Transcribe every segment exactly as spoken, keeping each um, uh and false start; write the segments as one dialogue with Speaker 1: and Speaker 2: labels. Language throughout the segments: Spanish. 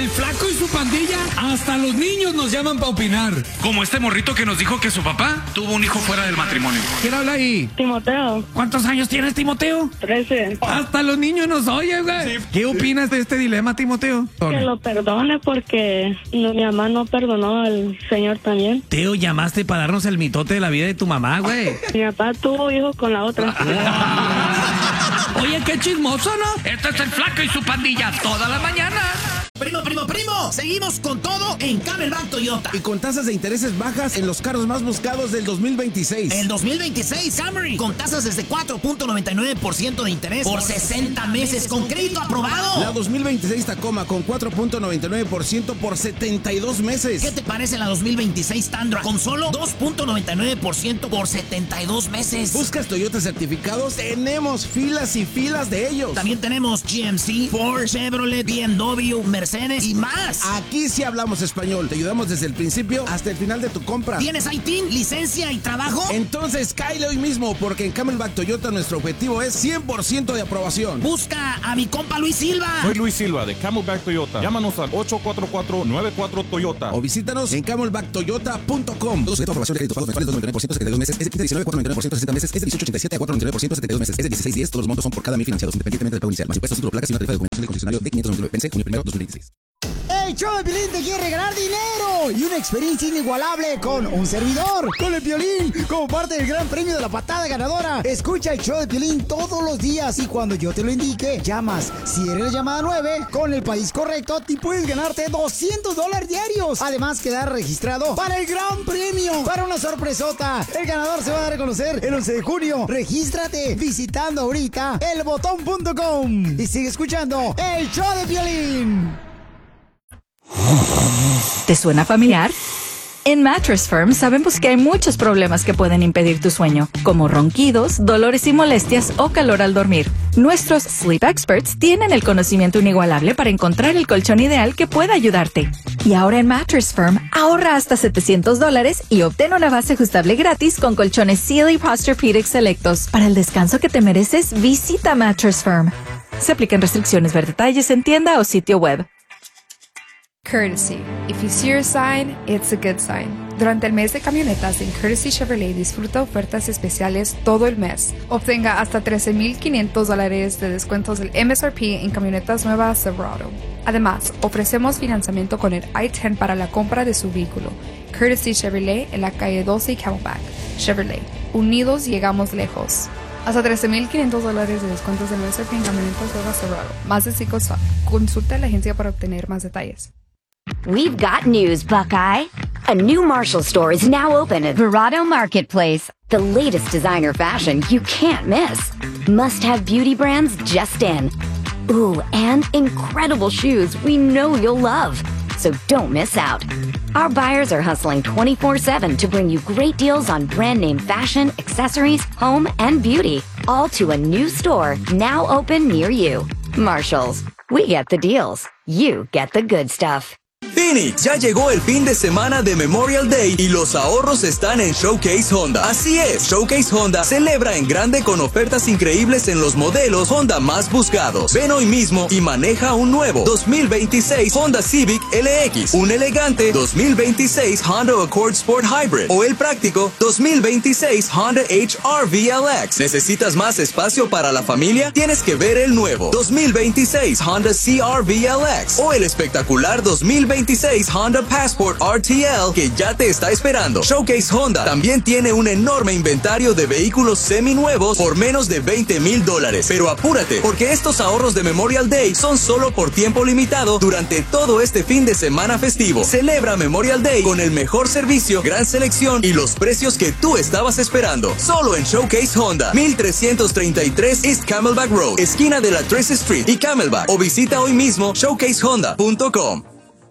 Speaker 1: El Flaco y su pandilla, hasta los niños nos llaman para opinar.
Speaker 2: Como este morrito que nos dijo que su papá tuvo un hijo fuera del matrimonio.
Speaker 1: ¿Quién habla ahí?
Speaker 3: Timoteo.
Speaker 1: ¿Cuántos años tienes, Timoteo?
Speaker 3: Trece.
Speaker 1: Hasta los niños nos oyen, güey. Sí. ¿Qué opinas de este dilema, Timoteo?
Speaker 3: Que lo perdone porque no, mi mamá no perdonó al señor también.
Speaker 1: Teo, llamaste para darnos el mitote de la vida de tu mamá, güey.
Speaker 3: Mi papá tuvo hijo con la otra.
Speaker 1: Oye, qué chismoso, ¿no?
Speaker 2: Este es el Flaco y su pandilla toda la mañana.
Speaker 4: Primo, primo, primo, seguimos con todo en Camelback Toyota.
Speaker 5: Y con tasas de intereses bajas en los carros más buscados del dos mil veintiséis.
Speaker 4: El dos mil veintiséis Camry, con tasas desde cuatro punto noventa y nueve por ciento de interés por sesenta meses con crédito aprobado.
Speaker 5: La dos mil veintiséis Tacoma con cuatro punto noventa y nueve por ciento por setenta y dos meses.
Speaker 4: ¿Qué te parece la dos mil veintiséis Tundra con solo dos punto noventa y nueve por ciento por setenta y dos meses?
Speaker 5: ¿Buscas Toyota certificados? Tenemos filas y filas de ellos.
Speaker 4: También tenemos G M C, Ford, Chevrolet, B M W, Mercedes y más.
Speaker 5: Aquí sí hablamos español. Te ayudamos desde el principio hasta el final de tu compra.
Speaker 4: ¿Tienes I T I N, licencia y trabajo?
Speaker 5: Entonces cáele hoy mismo, porque en Camelback Toyota nuestro objetivo es cien por ciento de aprobación.
Speaker 4: Busca a mi compa Luis Silva.
Speaker 6: Soy Luis Silva de Camelback Toyota. Llámanos al ocho cuatro cuatro, nueve cuatro Toyota.
Speaker 5: O visítanos en camelback toyota punto com. Todo sujeto a aprobación de crédito, pagos mensuales dos punto noventa y nueve por ciento, setenta y dos meses. Es de quince diecinueve, cuatro punto noventa y nueve por ciento, sesenta meses. Es de dieciocho ochenta y siete a cuatro punto noventa y nueve por ciento, setenta y dos meses. Es de dieciséis diez. Todos los montos son por cada mil financiados, independientemente del pago inicial. Más impuestos, título, placas y una tarifa de documentación del concesionario de quinientos noventa y nueve. Pensé, junio primero, dos mil veintiséis.
Speaker 7: El show de Piolín te quiere regalar dinero y una experiencia inigualable con un servidor, con el Piolín, como parte del gran premio de la patada ganadora. Escucha el show de Piolín todos los días y cuando yo te lo indique, llamas. Si eres la llamada nueve, con el país correcto, te puedes ganarte doscientos dólares diarios. Además, quedar registrado para el gran premio, para una sorpresota. El ganador se va a dar a conocer el once de junio. Regístrate visitando ahorita el botón punto com y sigue escuchando el show de Piolín.
Speaker 8: ¿Te suena familiar? En Mattress Firm sabemos que hay muchos problemas que pueden impedir tu sueño, como ronquidos, dolores y molestias o calor al dormir. Nuestros Sleep Experts tienen el conocimiento inigualable para encontrar el colchón ideal que pueda ayudarte. Y ahora en Mattress Firm, ahorra hasta setecientos dólares y obtén una base ajustable gratis con colchones Sealy Posturepedic selectos. Para el descanso que te mereces, visita Mattress Firm. Se aplican restricciones. Ver detalles en tienda o sitio web.
Speaker 9: Courtesy. If you see your sign, it's a good sign. Durante el mes de camionetas en Courtesy Chevrolet disfruta ofertas especiales todo el mes. Obtenga hasta trece mil quinientos dólares de descuentos del M S R P en camionetas nuevas Silverado. Además, ofrecemos financiamiento con el I diez para la compra de su vehículo. Courtesy Chevrolet en la calle doce y Camelback. Chevrolet. Unidos llegamos lejos. Hasta trece mil quinientos dólares de descuentos del M S R P en camionetas nuevas Silverado. Más de cinco S A P. Consulta a la agencia para obtener más detalles.
Speaker 10: We've got news, Buckeye. A new Marshall store is now open at Verado Marketplace. The latest designer fashion you can't miss. Must-have beauty brands just in. Ooh, and incredible shoes we know you'll love. So don't miss out. Our buyers are hustling twenty-four seven to bring you great deals on brand name fashion, accessories, home, and beauty. All to a new store now open near you. Marshalls. We get the deals. You get the good stuff.
Speaker 11: Phoenix, ya llegó el fin de semana de Memorial Day y los ahorros están en Showcase Honda. Así es, Showcase Honda celebra en grande con ofertas increíbles en los modelos Honda más buscados. Ven hoy mismo y maneja un nuevo dos mil veintiséis Honda Civic L X, un elegante dos mil veintiséis Honda Accord Sport Hybrid o el práctico dos mil veintiséis Honda H R V L X. ¿Necesitas más espacio para la familia? Tienes que ver el nuevo dos mil veintiséis Honda C R V L X o el espectacular dos mil veintiséis Honda Passport R T L que ya te está esperando. Showcase Honda también tiene un enorme inventario de vehículos seminuevos por menos de veinte mil dólares. Pero apúrate, porque estos ahorros de Memorial Day son solo por tiempo limitado durante todo este fin de semana festivo. Celebra Memorial Day con el mejor servicio, gran selección y los precios que tú estabas esperando. Solo en Showcase Honda, mil trescientos treinta y tres East Camelback Road, esquina de la Trace Street y Camelback. O visita hoy mismo showcase honda punto com.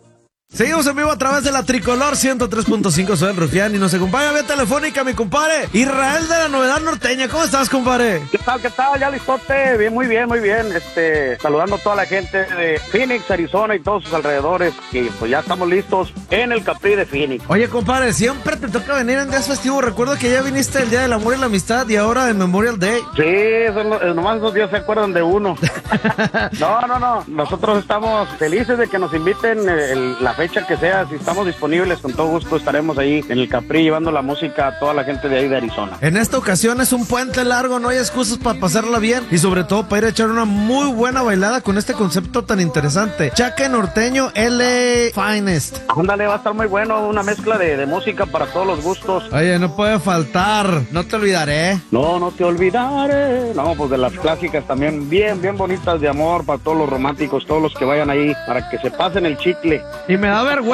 Speaker 12: Seguimos en vivo a través de la Tricolor ciento tres punto cinco, soy el Rufián y nos acompaña vía telefónica mi compadre Israel de la Novedad Norteña. ¿Cómo estás, compadre?
Speaker 13: ¿Qué tal, qué tal? Ya listote, bien, muy bien, muy bien. Este, saludando a toda la gente de Phoenix, Arizona y todos sus alrededores, que pues ya estamos listos en el Capri de Phoenix.
Speaker 12: Oye, compadre, siempre te toca venir en días festivos. Recuerdo que ya viniste el Día del Amor y la Amistad y ahora el Memorial Day.
Speaker 13: Sí, eso, nomás esos días se acuerdan de uno. No, no, no, nosotros estamos felices de que nos inviten el, la fecha que sea, si estamos disponibles, con todo gusto estaremos ahí en el Capri llevando la música a toda la gente de ahí de Arizona.
Speaker 12: En esta ocasión es un puente largo, no hay excusas para pasarla bien y sobre todo para ir a echar una muy buena bailada con este concepto tan interesante. Chaque Norteño L A Finest.
Speaker 13: Ándale, va a estar muy bueno, una mezcla de, de música para todos los gustos.
Speaker 12: Oye, no puede faltar, no te olvidaré.
Speaker 13: No, no te olvidaré. No, pues de las clásicas también bien, bien bonitas de amor para todos los románticos, todos los que vayan ahí, para que se pasen el chicle.
Speaker 12: Y me da vergüenza.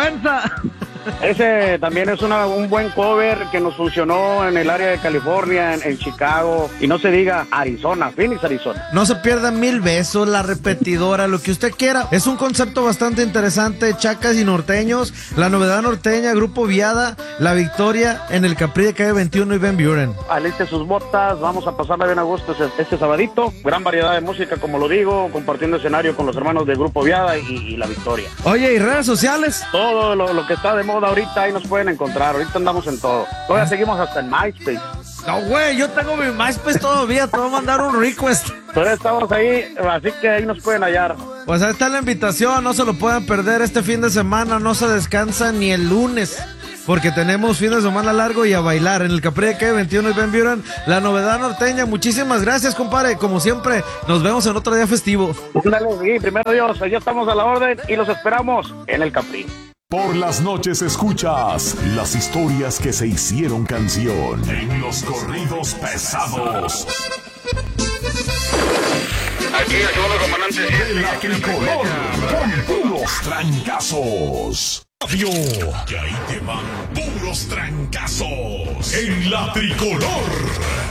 Speaker 13: Ese también es una, un buen cover que nos funcionó en el área de California, en, en Chicago, y no se diga Arizona, Phoenix, Arizona.
Speaker 12: No se pierdan Mil Besos, La Repetidora, lo que usted quiera. Es un concepto bastante interesante, chacas y norteños, La Novedad Norteña, Grupo Viada, La Victoria en el Capri de Calle veintiuno y Ben Buren.
Speaker 13: Aliste sus botas, vamos a pasarla bien a gusto este, este sabadito. Gran variedad de música, como lo digo, compartiendo escenario con los hermanos de Grupo Viada y, y La Victoria.
Speaker 12: Oye, ¿y redes sociales?
Speaker 13: Todo lo, lo que está de moda ahorita, ahí nos pueden encontrar. Ahorita andamos en todo. Todavía seguimos hasta en MySpace.
Speaker 12: No, güey, yo tengo mi MySpace todavía. Te voy a mandar un request.
Speaker 13: Todavía estamos ahí, así que ahí nos pueden hallar.
Speaker 12: Pues ahí está la invitación. No se lo puedan perder este fin de semana. No se descansa ni el lunes, porque tenemos fin de semana largo y a bailar en el Capri de Calle veintiuno y Ben Buren, La Novedad Norteña. Muchísimas gracias, compadre. Como siempre, nos vemos en otro día festivo.
Speaker 13: Dale, sí, primero Dios, ya estamos a la orden y los esperamos en el Capri.
Speaker 14: Por las noches escuchas las historias que se hicieron canción en los corridos pesados.
Speaker 2: Aquí, aquí va el comandante.
Speaker 14: De la Tricolor, con puros trancazos. Que ahí te van puros trancazos en la Tricolor.